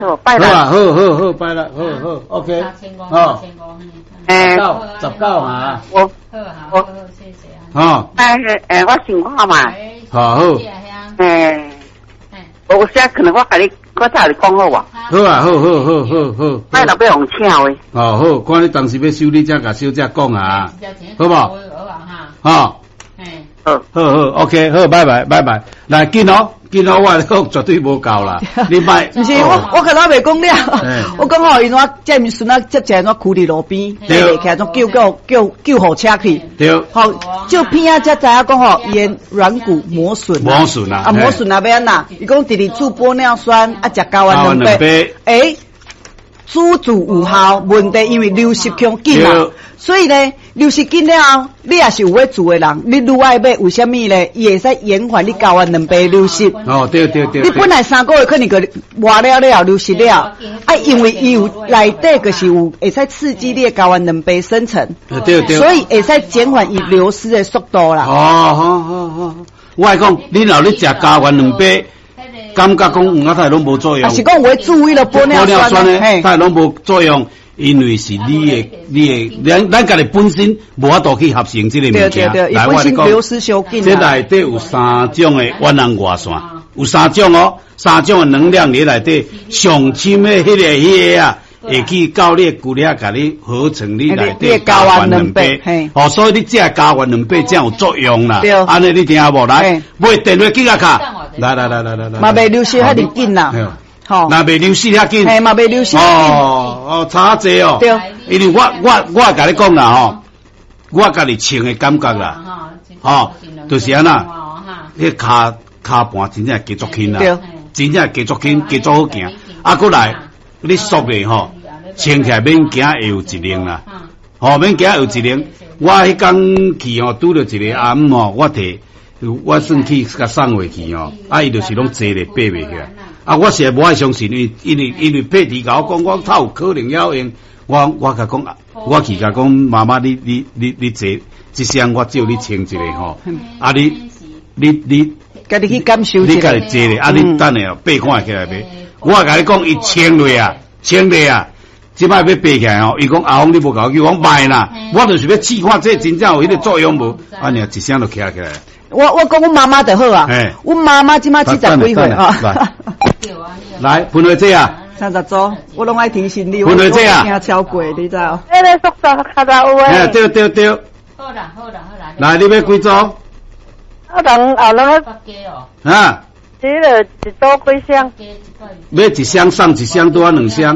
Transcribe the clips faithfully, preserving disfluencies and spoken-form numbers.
好，拜了。 好好好好，拜了，好好 ，OK， 哦， 诶， 九十九啊， 我好好我好，谢谢啊。 哦， 但是诶，我情况嘛， 好好， 诶，我现在可能我跟你，我再跟你讲好哇。 好啊，好好好好好， 拜了要用请诶。 哦好，看你当时要收你才甲小姐讲啊，好不好？哈， 好， 好好 ，OK， 好，拜拜拜拜，来紧哦。今仔我讲绝对无够啦，你卖不是我，我可能未讲了。我讲吼，因为我这面孙啊，接起来我哭伫路边，对，起来种叫叫叫救护车去。 对， 好，照片啊，才知影讲吼，伊软骨磨损。 磨损啊， 啊，磨损啊，要安那？伊讲直直煮玻尿酸，啊，食睾丸两杯。诶，煮煮有效，问题因为流失强紧啊。所以呢，流失紧了后，你也是有要做的人，你愈爱买，为什么呢？伊会使延缓你睾丸两倍流失。 哦，对对对。 你本来三个月可能个活了了流失了，啊，因为伊有内底就是有会使刺激你的睾丸两倍生成， 对对。 所以会使减缓伊流失的速度啦。 哦，好好好，我来讲，你若你食睾丸两杯，感觉讲有啊，它拢无作用。 啊，是讲会注意了玻尿酸呢，它拢无作用。因为是你的，你的，咱咱家己本身无法度去合成这个物件。 来，我你讲，流失小紧。 这内底有三种的弯囊外线，有三种哦，三种的能量你内底上深的迄个迄个啊，会去到你骨力，甲你合成你内底睾丸两倍。哦，所以你这睾丸两倍才有作用啦。对，安尼你听无？来，买电话机啊卡，来来来来来来， 嘛未流失遐尼紧啦。 哦，那未流失遐紧， 嘿嘛未流失。 哦哦，差济哦。对，因为我我我甲你讲啦吼，我家己穿的感觉啦，吼，就是安那，迄骹骹盘真正加足轻啦，真正加足轻，加足好行。啊，过来你缩咧吼，穿起来免惊会有一零啦，吼免惊有一零。我迄天去吼，拄着一个阿姆吼，我摕我算去甲送回去吼，啊，伊就是拢坐咧爬袂起来。啊！我是无爱相信，因为因为因为佩蒂甲我讲，我他有可能要用。我我甲讲，我去甲讲，妈妈你你你你坐，这箱我借你穿一个吼。啊你你你， 家己去感受一下。 你家己坐咧，啊你等下哦，爬看起来袂。我甲你讲，伊穿落啊，穿落啊，即摆要爬起来吼。伊讲阿峰你无甲我叫，我卖啦，我就是要试看这真正有迄个作用无。啊，你一箱就起来。 我我讲我妈妈就好啊，我妈妈即摆七十几岁啊。 来，喷下这啊！ 三十组，我拢爱提醒你， 喷下这啊！ 惊超过，你知道？ 那个宿舍较早有诶。 哎，对对对。 好啦好啦好啦。 来，你要几组？ 我等后两个。 啊。 这个一组几箱？ 买一箱送一箱，多啊两箱。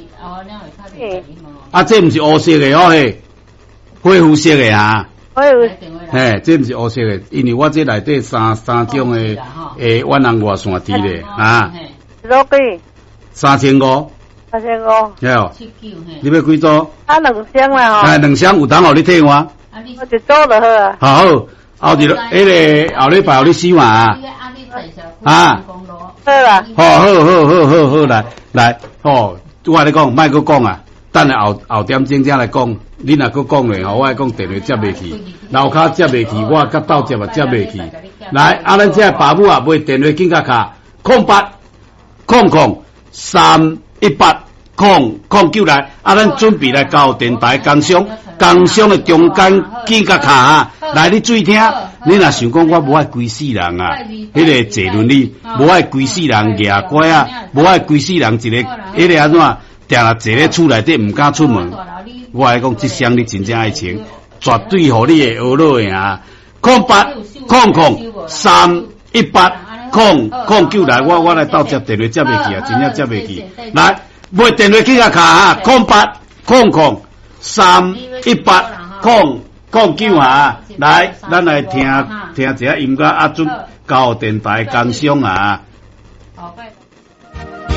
啊，这毋是黑色的哦嘿，灰肤色的啊。 灰肤。 嘿，这毋是黑色的，因为我这内底三三种的诶弯囊外线伫咧啊。 一组几？ 三千五。 三千五。 系哦。你要几组？ 啊，两箱啦吼。 哎，两箱有当互你退我。 我一组就好啊。 好，后日迄个后礼拜互你洗嘛啊。啊。 好啦。 好好好好好好来来，哦，我你讲，莫搁讲啊。等下后后点钟才来讲，你若搁讲咧吼，我来讲电话接袂去，楼骹接袂去，我甲斗接也接袂去。来，啊，咱这爸母啊，买电话紧甲卡，空八空空三一八空空九来，啊，咱准备来交电台工商，工商的中间紧甲卡啊，来你注意听，你若想讲我无爱规世人啊，迄个坐轮椅，无爱规世人牙拐啊，无爱规世人一个迄个安怎？定啦，坐咧厝内底唔敢出门。我来讲，这箱你真正爱穿，绝对互你会学落的啊！空八空空三一八空空九来，我我来倒接电话接袂去啊，真正接袂去。来，买电话机啊卡啊，空八空空三一八空空九啊！来，咱来听听一下音乐，啊，准交电台工商啊。好，拜拜。